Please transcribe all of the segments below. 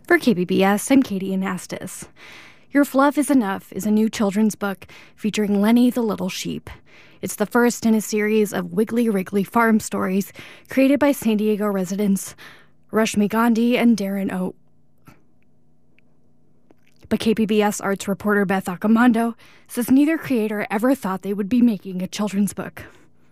For KPBS, I'm Katie Anastas. Your Fluff is Enough is a new children's book featuring Lenny the Little Sheep. It's the first in a series of Wiggly Wriggly Farm stories created by San Diego residents Rashmi Gandhi and Darren O. But KPBS arts reporter Beth Accomando says neither creator ever thought they would be making a children's book.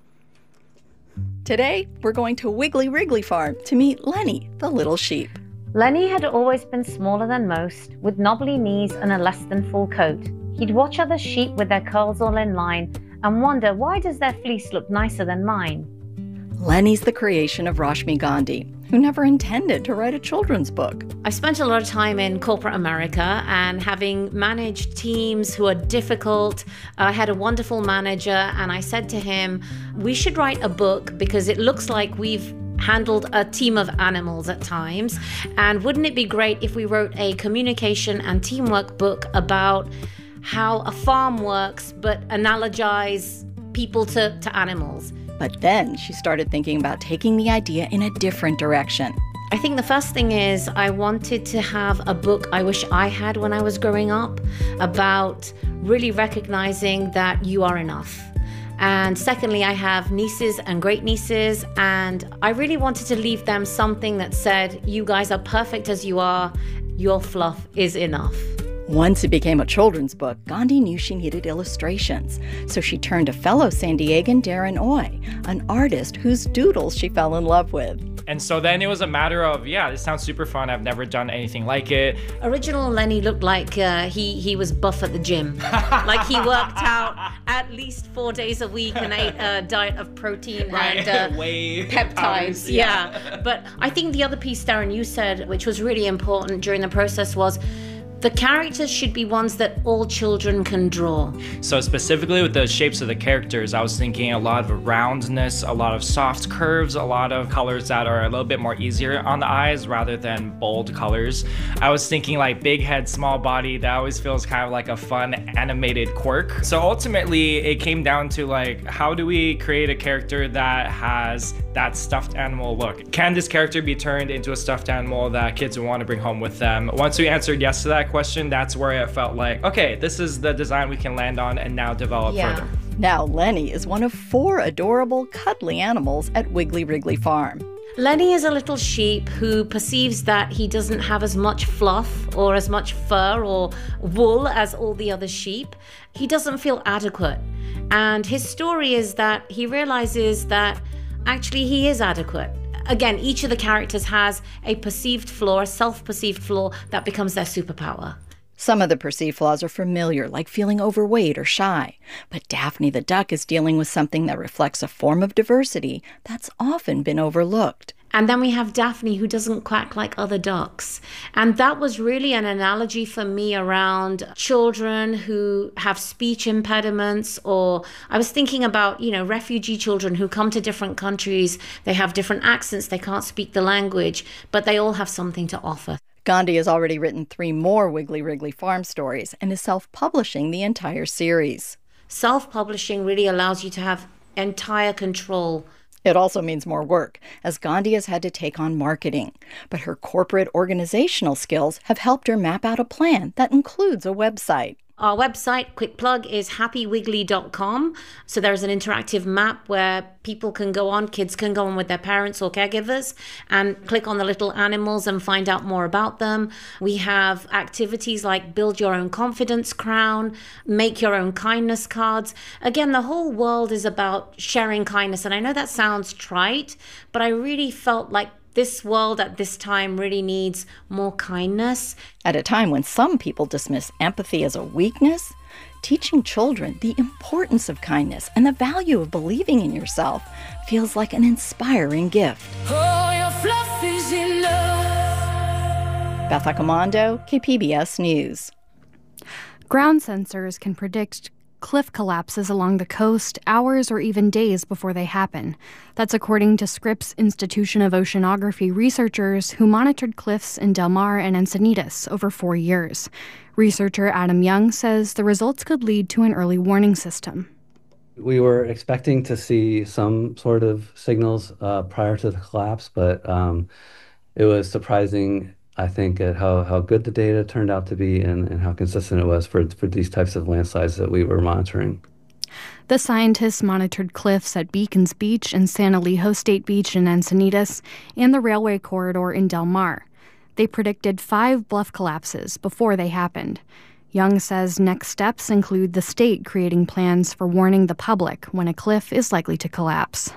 Today, we're going to Wiggly Wriggly Farm to meet Lenny the Little Sheep. Lenny had always been smaller than most, with knobbly knees and a less than full coat. He'd watch other sheep with their curls all in line and wonder, why does their fleece look nicer than mine? Lenny's the creation of Rashmi Gandhi, who never intended to write a children's book. I spent a lot of time in corporate America, and having managed teams who are difficult, I had a wonderful manager, and I said to him, we should write a book because it looks like we've handled a team of animals at times. And wouldn't it be great if we wrote a communication and teamwork book about how a farm works, but analogize people to animals? But then she started thinking about taking the idea in a different direction. I think the first thing is I wanted to have a book I wish I had when I was growing up about really recognizing that you are enough. And secondly, I have nieces and great nieces, and I really wanted to leave them something that said, you guys are perfect as you are, your fluff is enough. Once it became a children's book, Gandhi knew she needed illustrations, so she turned to fellow San Diegan Darren Oy, an artist whose doodles she fell in love with. And so then it was a matter of, this sounds super fun. I've never done anything like it. Original Lenny looked like he was buff at the gym. Like he worked out at least 4 days a week and ate a diet of protein and Whey peptides. powders, Yeah. But I think the other piece, Darren, you said, which was really important during the process, was the characters should be ones that all children can draw. So specifically with the shapes of the characters, I was thinking a lot of roundness, a lot of soft curves, a lot of colors that are a little bit more easier on the eyes rather than bold colors. I was thinking like big head, small body. That always feels kind of like a fun animated quirk. So ultimately it came down to like, how do we create a character that has that stuffed animal look? Can this character be turned into a stuffed animal that kids would want to bring home with them? Once we answered yes to that question, that's where it felt like, okay, this is the design we can land on and now develop further. Now Lenny is one of 4 adorable, cuddly animals at Wiggly Wriggly Farm. Lenny is a little sheep who perceives that he doesn't have as much fluff or as much fur or wool as all the other sheep. He doesn't feel adequate. And his story is that he realizes that actually he is adequate. Again, each of the characters has a perceived flaw, a self-perceived flaw that becomes their superpower. Some of the perceived flaws are familiar, like feeling overweight or shy. But Daphne the duck is dealing with something that reflects a form of diversity that's often been overlooked. And then we have Daphne, who doesn't quack like other ducks. And that was really an analogy for me around children who have speech impediments, or I was thinking about, refugee children who come to different countries. They have different accents. They can't speak the language, but they all have something to offer. Gandhi has already written 3 more Wiggly Wriggly Farm stories and is self-publishing the entire series. Self-publishing really allows you to have entire control. It also means more work, as Gandhi has had to take on marketing. But her corporate organizational skills have helped her map out a plan that includes a website. Our website, quick plug, is happywiggly.com. So there's an interactive map where people can go on, kids can go on with their parents or caregivers and click on the little animals and find out more about them. We have activities like build your own confidence crown, make your own kindness cards. Again, the whole world is about sharing kindness. And I know that sounds trite, but I really felt like this world at this time really needs more kindness. At a time when some people dismiss empathy as a weakness, teaching children the importance of kindness and the value of believing in yourself feels like an inspiring gift. Oh, your fluff is enough. Beth Accomando, KPBS News. Ground sensors can predict cliff collapses along the coast hours or even days before they happen. That's according to Scripps Institution of Oceanography researchers who monitored cliffs in Del Mar and Encinitas over 4 years. Researcher Adam Young says the results could lead to an early warning system. We were expecting to see some sort of signals prior to the collapse, but it was surprising I think, at how good the data turned out to be and how consistent it was for these types of landslides that we were monitoring. The scientists monitored cliffs at Beacons Beach and San Elijo State Beach in Encinitas and the railway corridor in Del Mar. They predicted 5 bluff collapses before they happened. Young says next steps include the state creating plans for warning the public when a cliff is likely to collapse.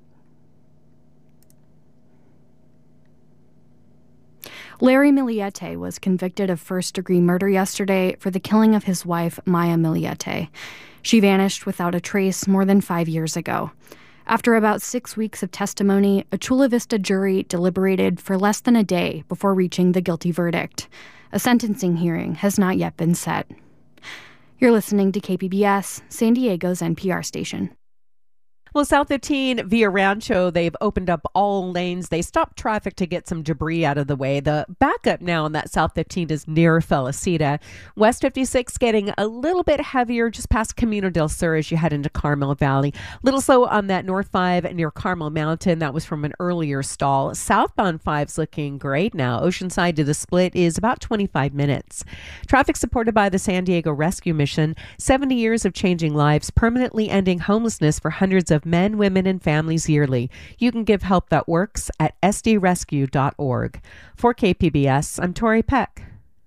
Larry Miliete was convicted of first-degree murder yesterday for the killing of his wife, Maya Miliete. She vanished without a trace more than 5 years ago. After about 6 weeks of testimony, a Chula Vista jury deliberated for less than a day before reaching the guilty verdict. A sentencing hearing has not yet been set. You're listening to KPBS, San Diego's NPR station. Well, South 15 via Rancho, they've opened up all lanes. They stopped traffic to get some debris out of the way. The backup now on that South 15 is near Felicita. West 56 getting a little bit heavier just past Camino del Sur as you head into Carmel Valley. Little slow on that North 5 near Carmel Mountain. That was from an earlier stall. Southbound 5's looking great now. Oceanside to the Split is about 25 minutes. Traffic supported by the San Diego Rescue Mission. 70 years of changing lives, permanently ending homelessness for hundreds of men, women, and families yearly. You can give help that works at sdrescue.org. For KPBS, I'm Tori Peck.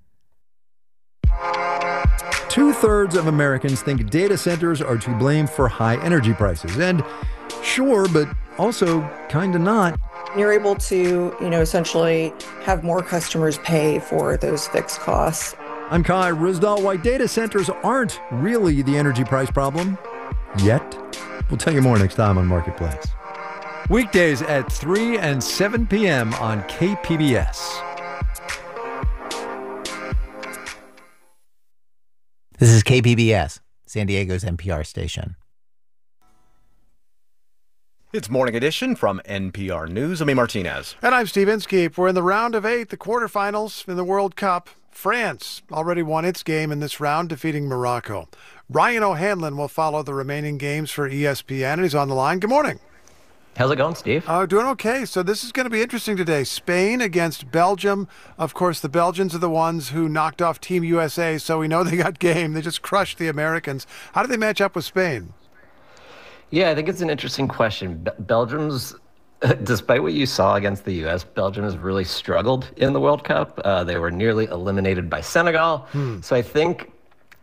2/3 of Americans think data centers are to blame for high energy prices. And sure, but also kind of not. You're able to, essentially have more customers pay for those fixed costs. I'm Kai Ryssdal. Why data centers aren't really the energy price problem yet. We'll tell you more next time on Marketplace. Weekdays at 3 and 7 p.m. on KPBS. This is KPBS, San Diego's NPR station. It's Morning Edition from NPR News. I'm A. Martinez. And I'm Steve Inskeep. We're in the round of 8, the quarterfinals in the World Cup. France already won its game in this round, defeating Morocco. Ryan O'Hanlon will follow the remaining games for ESPN, and he's on the line. Good morning. How's it going, Steve? Doing okay. So this is going to be interesting today. Spain against Belgium. Of course, the Belgians are the ones who knocked off Team USA, so we know they got game. They just crushed the Americans. How do they match up with Spain? Yeah, I think it's an interesting question. Belgium's, despite what you saw against the U.S., Belgium has really struggled in the World Cup. They were nearly eliminated by Senegal. So I think...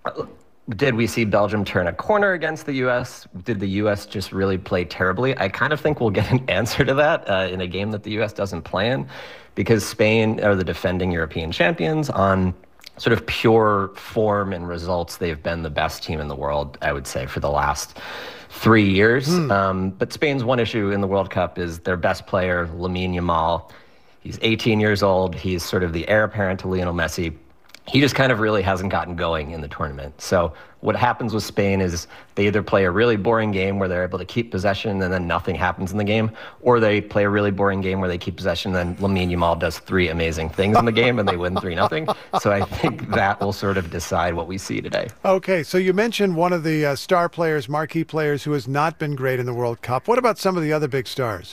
Did we see Belgium turn a corner against the U.S.? Did the U.S. just really play terribly? I kind of think we'll get an answer to that in a game that the U.S. doesn't play in, because Spain are the defending European champions. On sort of pure form and results, they've been the best team in the world, I would say, for the last 3 years. But Spain's one issue in the World Cup is their best player, Lamine Yamal. He's 18 years old. He's sort of the heir apparent to Lionel Messi. He just kind of really hasn't gotten going in the tournament. So what happens with Spain is they either play a really boring game where they're able to keep possession and then nothing happens in the game, or they play a really boring game where they keep possession and then Lamine Yamal does 3 amazing things in the game and they win 3-0. So I think that will sort of decide what we see today. Okay, so you mentioned one of the star players, marquee players, who has not been great in the World Cup. What about some of the other big stars?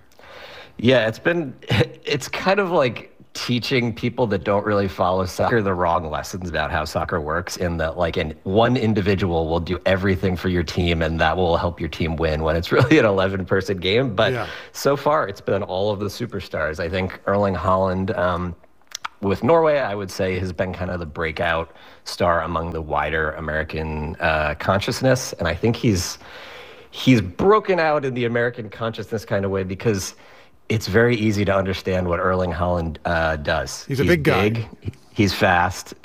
Yeah, it's kind of like teaching people that don't really follow soccer the wrong lessons about how soccer works, in that one individual will do everything for your team and that will help your team win when it's really an 11-person game. But so far it's been all of the superstars. I think Erling Haaland with Norway, I would say, has been kind of the breakout star among the wider American consciousness. And I think he's broken out in the American consciousness kind of way because it's very easy to understand what Erling Haaland does. He's a big guy. He's fast,